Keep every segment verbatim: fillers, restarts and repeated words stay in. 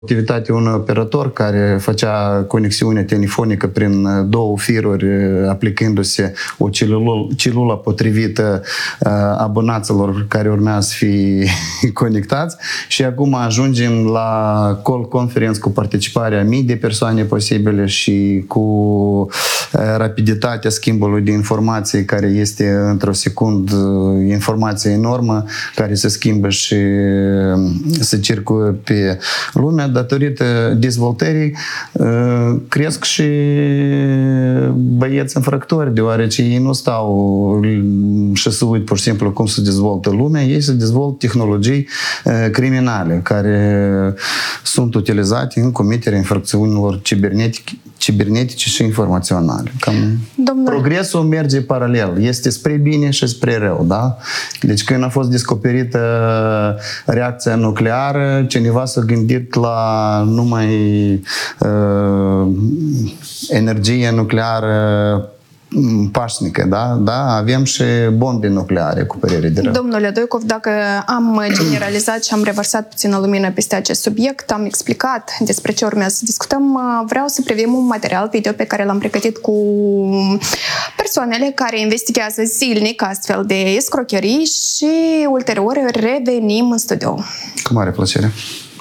Activitatea unui operator care făcea conexiune telefonică prin două firuri, aplicându-se o celulă, celulă potrivită abonaților care urmează să fie conectați, și acum ajungem la call conference cu participarea mii de persoane posibile și cu rapiditatea schimbului de informații care este într-o secundă, informație enormă care se schimbă și se circulă pe lume. Datorită dezvoltării cresc și băieți infractori, deoarece ei nu stau și se uit pur și simplu cum se dezvoltă lumea, ei se dezvoltă tehnologii criminale care sunt utilizate în comiterea infracțiunilor cibernetice, cibernetice și informaționale. Cam progresul merge paralel, este spre bine și spre rău, da? Deci când a fost descoperită reacția nucleară, cineva s-a gândit la numai uh, energie nucleară pașnică, da? Da? Avem și bombe nucleare, cu părere de rău. Domnule Doicov, dacă am generalizat și am revărsat puțină lumină peste acest subiect, am explicat despre ce urmează să discutăm, vreau să privim un material video pe care l-am pregătit cu persoanele care investigează zilnic astfel de escrocherii și ulterior revenim în studio. Cu mare plăcere.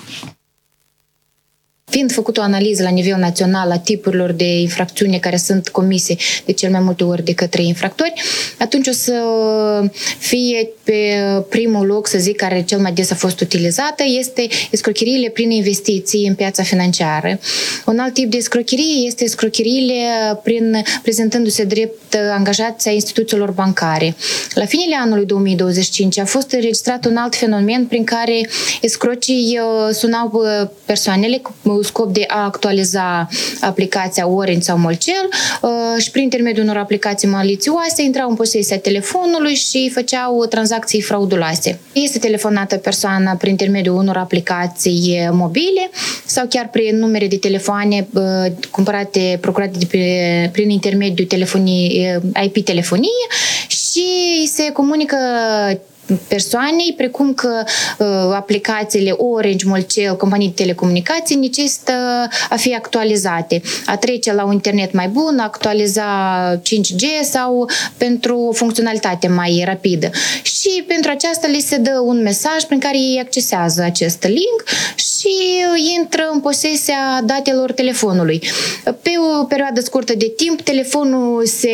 Fiind făcut o analiză la nivel național a tipurilor de infracțiuni care sunt comise de cel mai multe ori de către infractori, atunci o să fie pe primul loc, să zic, care cel mai des a fost utilizată, este escrocheriile prin investiții în piața financiară. Un alt tip de escrocherie este escrocheriile prin prezentându-se drept angajați ai instituțiilor bancare. La finele anului două mii douăzeci și cinci a fost înregistrat un alt fenomen prin care escrocii sunau persoanele cu scop de a actualiza aplicația Orange sau Molcel și prin intermediul unor aplicații malițioase intrau în posesia telefonului și făceau tranzacții frauduloase. Este telefonată persoana prin intermediul unor aplicații mobile sau chiar prin numere de telefoane cumpărate, procurate de pe, prin intermediul telefonii, I P-telefonie și se comunică persoanei, precum că uh, aplicațiile Orange, Molcel, companii de telecomunicații necesită a fi actualizate, a trece la un internet mai bun, a actualiza cinci G sau pentru o funcționalitate mai rapidă. Și pentru aceasta li se dă un mesaj prin care ei accesează acest link și intră în posesia datelor telefonului. Pe o perioadă scurtă de timp, telefonul se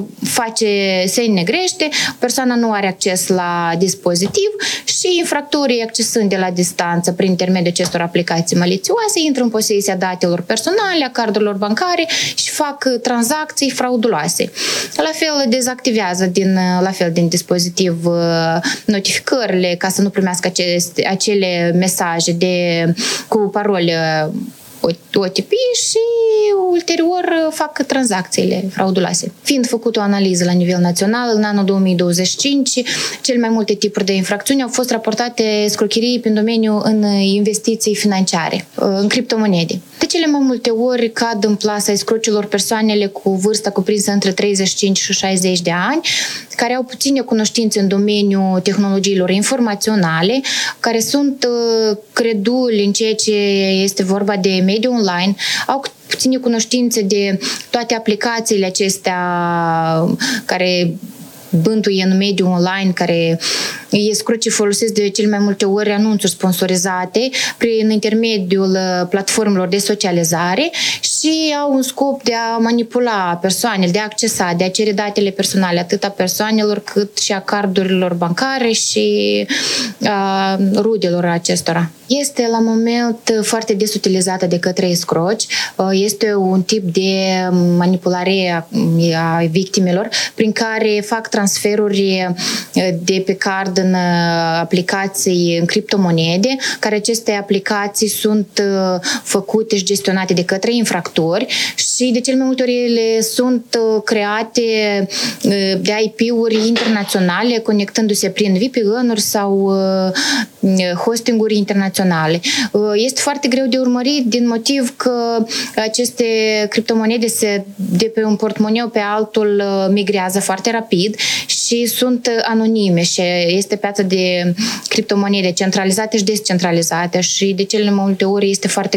face, se înnegrește, persoana nu are acces la dispozitiv și infractorii, accesând de la distanță prin intermediul acestor aplicații malițioase, intră în posesia datelor personale, a cardurilor bancare și fac tranzacții frauduloase. La fel dezactivează din, la fel din dispozitiv notificările ca să nu primească aceste, acele mesaje de, cu parole O T P și ulterior fac tranzacțiile frauduloase. Fiind făcut o analiză la nivel național, în anul două mii douăzeci și cinci, cel mai multe tipuri de infracțiuni au fost raportate escrocherii în domeniul în investiții financiare, în criptomonede. De cele mai multe ori cad în plasa escrocilor persoanele cu vârsta cuprinsă între treizeci și cinci și șaizeci de ani, care au puține cunoștințe în domeniul tehnologiilor informaționale, care sunt creduli în ceea ce este vorba de mediul online, au puține cunoștințe de toate aplicațiile acestea care bântuie în mediul online, care escrocii folosesc de cel mai multe ori anunțuri sponsorizate prin intermediul platformelor de socializare și au un scop de a manipula persoanele, de a accesa, de a cere datele personale atât a persoanelor cât și a cardurilor bancare și a rudelor acestora. Este la moment foarte des utilizată de către escroci. Este un tip de manipulare a victimelor prin care fac transferuri de pe card în aplicații în criptomonede, care aceste aplicații sunt făcute și gestionate de către infractori infractori și de cele mai multe ori ele sunt create de I P-uri internaționale, conectându-se prin V P N-uri sau hostinguri internaționale. Este foarte greu de urmărit din motiv că aceste criptomonede se, de pe un portmoneu pe altul migrează foarte rapid și sunt anonime și este piața de criptomonede centralizate și descentralizate și de cele mai multe ori este foarte